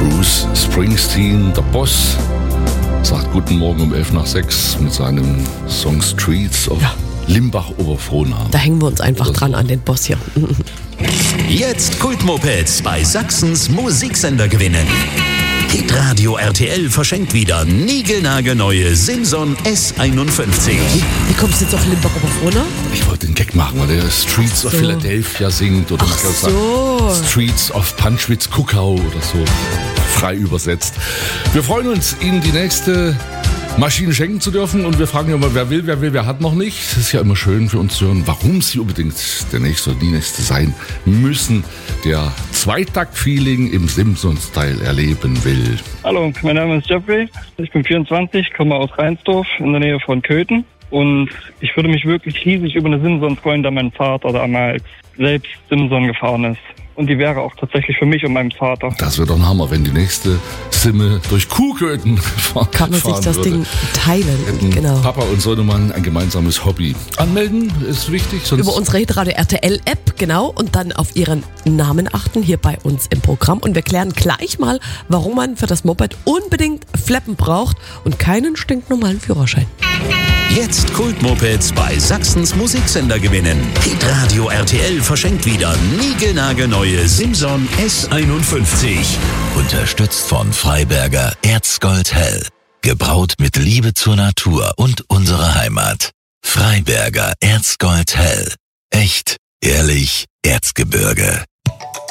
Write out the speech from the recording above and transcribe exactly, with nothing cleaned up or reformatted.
Bruce Springsteen, der Boss, sagt guten Morgen um elf nach sechs mit seinem Song Streets of ja. Limbach-Oberfrohna. Da hängen wir uns einfach dran so. An den Boss hier. Jetzt Kultmopeds bei Sachsens Musiksender gewinnen. Hitradio R T L verschenkt wieder niegelnagelneue Simson S einundfünfzig. Wie kommst du jetzt auf Limbach-Oberfrohna? Ich wollte den Gag machen, weil der Streets so. of Philadelphia singt. Oder Ach so. Sagt, Streets of Panschwitz-Kuckau oder so. Frei übersetzt. Wir freuen uns, Ihnen die nächste Maschine schenken zu dürfen. Und wir fragen immer, wer will, wer will, wer hat noch nicht. Es ist ja immer schön für uns zu hören, warum Sie unbedingt der Nächste oder die Nächste sein müssen, der Zweitakt-Feeling im Simpsons-Style erleben will. Hallo, mein Name ist Jeffrey. Ich bin vierundzwanzig, komme aus Rheinsdorf in der Nähe von Köthen. Und ich würde mich wirklich riesig über eine Simson freuen, da mein Vater damals selbst Simson gefahren ist. Und die wäre auch tatsächlich für mich und meinen Vater. Das wäre doch ein Hammer, wenn die nächste Simme durch Kuhköthen fahren Kann man sich das würde. Ding teilen. Hätten genau. Papa und Sohnemann ein gemeinsames Hobby. Anmelden ist wichtig. Sonst über unsere Hitradio R T L-App, genau. Und dann auf Ihren Namen achten, hier bei uns im Programm. Und wir klären gleich mal, warum man für das Moped unbedingt Fleppen braucht und keinen stinknormalen Führerschein. Jetzt Kultmopeds bei Sachsens Musiksender gewinnen. Hitradio R T L verschenkt wieder niegelnagelneue Simson S einundfünfzig. Unterstützt von Freiberger Erzgold Hell. Gebraut mit Liebe zur Natur und unserer Heimat. Freiberger Erzgold Hell. Echt, ehrlich, Erzgebirge.